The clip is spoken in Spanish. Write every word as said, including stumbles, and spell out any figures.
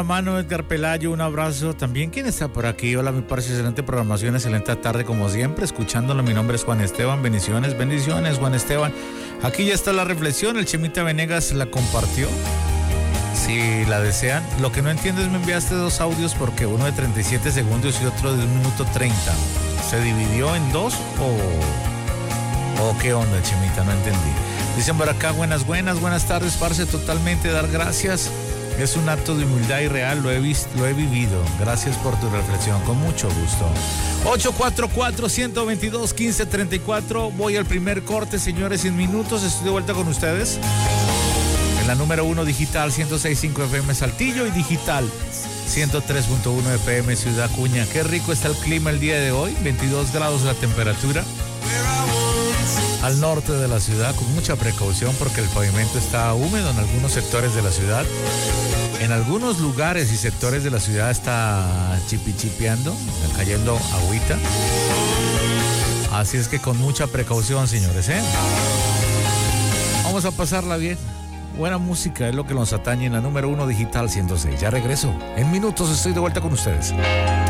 Mano, Edgar Pelayo, un abrazo. También, ¿quién está por aquí? Hola, mi parce, excelente programación, excelente tarde como siempre, escuchándolo. Mi nombre es Juan Esteban, bendiciones, bendiciones, Juan Esteban. Aquí ya está la reflexión, el Chemita Venegas la compartió. Si la desean, lo que no entiendo es me enviaste dos audios porque uno de treinta y siete segundos y otro de un minuto treinta. ¿Se dividió en dos o, o qué onda, Chemita? No entendí. Dicen por acá, buenas, buenas, buenas tardes, parce, totalmente dar gracias. Es un acto de humildad y real, lo he visto, lo he vivido. Gracias por tu reflexión, con mucho gusto. ocho cuatro cuatro, uno dos dos, uno cinco tres cuatro. Voy al primer corte, señores, en minutos. Estoy de vuelta con ustedes. En la número uno digital, ciento seis punto cinco F M Saltillo y digital ciento tres punto uno F M Ciudad Acuña. Qué rico está el clima el día de hoy, veintidós grados la temperatura. Al norte de la ciudad, con mucha precaución porque el pavimento está húmedo en algunos sectores de la ciudad. En algunos lugares y sectores de la ciudad está chipichipeando, cayendo agüita. Así es que con mucha precaución, señores, ¿eh? Vamos a pasarla bien. Buena música es lo que nos atañe en la número uno digital ciento seis. Ya regreso. En minutos estoy de vuelta con ustedes.